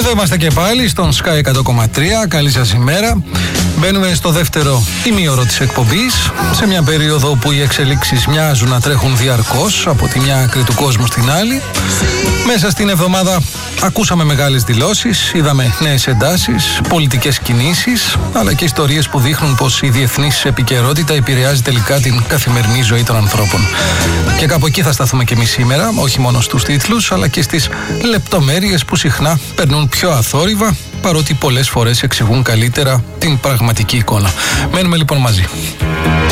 Εδώ είμαστε και πάλι στον Sky 100,3. Καλή σας ημέρα. Μπαίνουμε στο δεύτερο ημίωρο της εκπομπής, σε μια περίοδο όπου οι εξελίξεις μοιάζουν να τρέχουν διαρκώς από τη μια άκρη του κόσμου στην άλλη. Μέσα στην εβδομάδα ακούσαμε μεγάλες δηλώσεις, είδαμε νέες εντάσεις, πολιτικές κινήσεις, αλλά και ιστορίες που δείχνουν πως η διεθνής επικαιρότητα επηρεάζει τελικά την καθημερινή ζωή των ανθρώπων. Και κάπου εκεί θα σταθούμε και εμείς σήμερα, όχι μόνο στους τίτλους, αλλά και στις λεπτομέρειες που συχνά περνούν πιο αθόρυβα, παρότι πολλές φορές εξηγούν καλύτερα την πραγματική εικόνα. Μένουμε λοιπόν μαζί.